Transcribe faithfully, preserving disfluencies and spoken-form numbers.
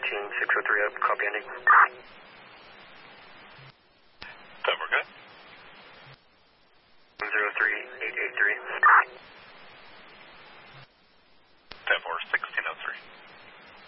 fifteen six oh three up, copy ending. Denver, good.